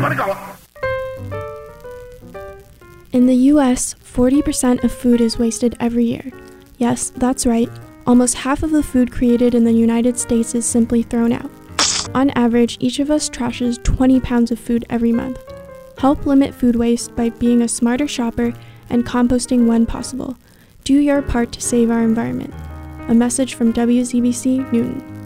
In the US, 40% of food is wasted every year. Yes, that's right. Almost half of the food created in the United States is simply thrown out. On average, each of us trashes 20 pounds of food every month. Help limit food waste by being a smarter shopper and composting when possible. Do your part to save our environment. A message from WZBC Newton.